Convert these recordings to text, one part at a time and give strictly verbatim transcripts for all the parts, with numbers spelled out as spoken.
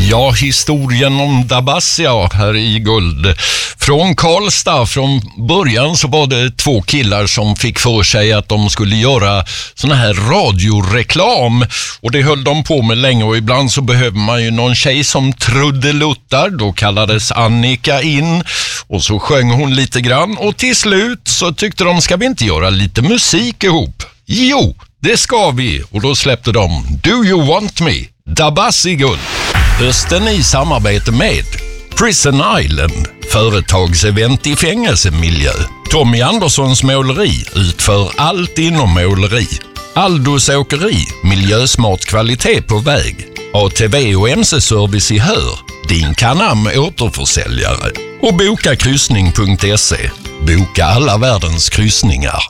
Ja, historien om Dabassia här i Guld. Från Karlstad, från början så var det två killar som fick för sig att de skulle göra såna här radioreklam. Och det höll de på med länge, och ibland så behöver man ju någon tjej som truddeluttar. Då kallades Annika in och så sjöng hon lite grann. Och till slut så tyckte de, ska vi inte göra lite musik ihop? Jo, det ska vi. Och då släppte de Do You Want Me? Dabassi Guld. Hösten i samarbete med Prison Island, företagsevent i fängelsemiljö. Tommy Anderssons måleri utför allt inom måleri. Aldos åkeri, miljösmart kvalitet på väg. A T V och M C-service i Hör, din Canam återförsäljare. Och boka kryssning punkt se. Boka alla världens kryssningar.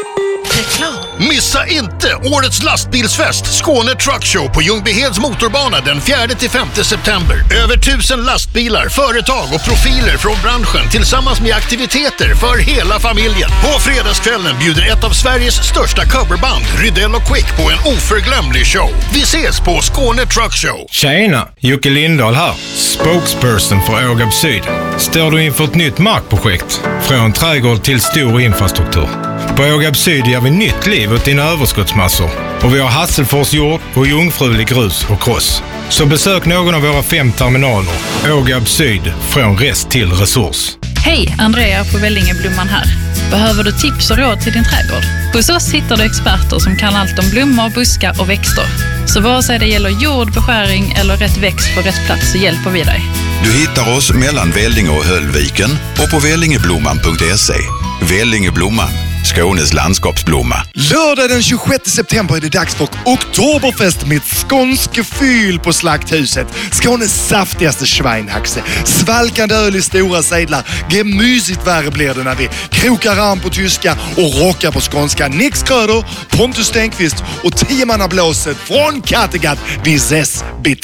Reklam. Missa inte årets lastbilsfest Skåne Truck Show på Ljungbyheds motorbana den fjärde till femte september. Över tusen lastbilar, företag och profiler från branschen tillsammans med aktiviteter för hela familjen. På fredagskvällen bjuder ett av Sveriges största coverband, Rydell och Quick, på en oförglömlig show. Vi ses på Skåne Truck Show. Tjena, Jocke Lindahl här. Spokesperson för Ågab Syd. Står du inför ett nytt markprojekt? Från trädgård till stor infrastruktur. På Ågab Syd ger vi nytt liv åt dina överskottsmassor. Och vi har Hasselfors jord och jungfrulig grus och kross. Så besök någon av våra fem terminaler. Ågab Syd, från rest till resurs. Hej, Andrea på Vellingeblomman här. Behöver du tips och råd till din trädgård? Hos oss hittar du experter som kan allt om blommor, buskar och växter. Så vare sig det gäller jord, beskäring eller rätt växt på rätt plats så hjälper vi dig. Du hittar oss mellan Vellinge och Höllviken och på vellingeblomman punkt se. Vellingeblomman, Skånes landskapsblomma. Lördag den tjugosjätte september är det dags för Oktoberfest med ett skånske fyll på Slakthuset. Skånes saftigaste schweinhaxe. Svalkande öl i stora sedlar. Gemysigt värre blir det när vi krokar arm på tyska och rockar på skånska. Nick Skröder, Pontus Stenqvist och tiomannablåset från Kattegatt. Vi ses bitte.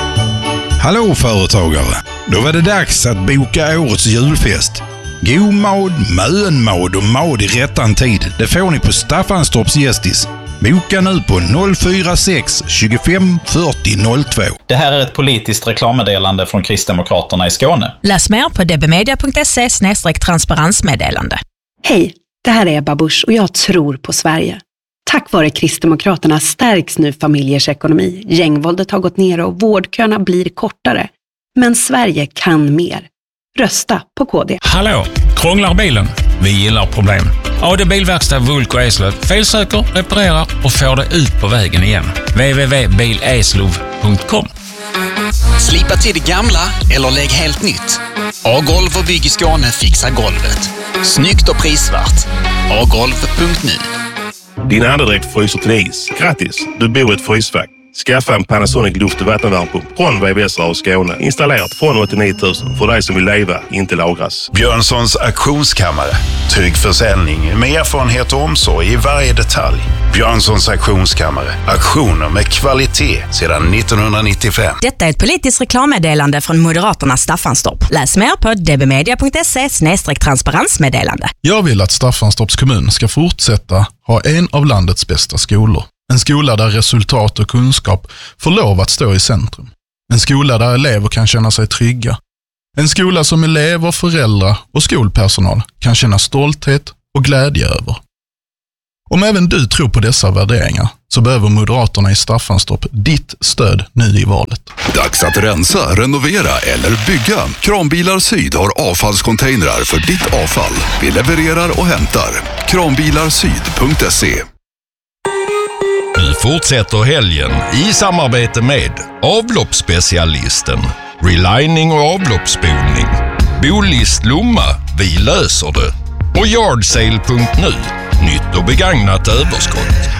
Hallå företagare! Då var det dags att boka årets julfest. God mad, mönmad och mad i rättan tid. Det får ni på Staffanstorps Gästis. Boka nu på noll fyra sex tjugofem fyrtio noll två. Det här är ett politiskt reklammeddelande från Kristdemokraterna i Skåne. Läs mer på dbmedia punkt se snedstreck transparensmeddelande. Hej, det här är Ebba Busch och jag tror på Sverige. Tack vare Kristdemokraterna stärks nu familjers ekonomi. Gängvåldet har gått ner och vårdköerna blir kortare. Men Sverige kan mer. Rösta på K D. Hallå, krånglar bilen? Vi gillar problem. A D Bilverkstad Vulko Eslöv felsöker, reparerar och får det ut på vägen igen. w w w punkt bil eslöv punkt com. Slipa till det gamla eller lägg helt nytt. A-golv och bygg i Skåne fixar golvet. Snyggt och prisvärt. a golv punkt nu. Din andedräkt fryser till is. Grattis, du bor i ett frysfack. Skaffa en Panasonic luft- och vattenvärmepump från V V S och Skåne. Installerat från åttionio tusen för dig som vill leva, inte lagras. Björnssons auktionskammare. Trygg försäljning med erfarenhet och omsorg i varje detalj. Björnssons auktionskammare. Auktioner med kvalitet sedan nittonhundranittiofem. Detta är ett politiskt reklammeddelande från Moderaterna Staffanstorp. Läs mer på dbmedia punkt se snedstreck transparensmeddelande. Jag vill att Staffanstorps kommun ska fortsätta ha en av landets bästa skolor. En skola där resultat och kunskap får lov att stå i centrum. En skola där elever kan känna sig trygga. En skola som elever, föräldrar och skolpersonal kan känna stolthet och glädje över. Om även du tror på dessa värderingar så behöver Moderaterna i Staffanstorp ditt stöd nu i valet. Dags att rensa, renovera eller bygga. Kranbilar Syd har avfallscontainrar för ditt avfall. Vi levererar och hämtar. kranbilarsyd punkt se. Nu fortsätter helgen i samarbete med avloppsspecialisten, relining och avloppsspolning, Bolist Lomma, vi löser det, och Yardsale punkt nu, nytt och begagnat överskott.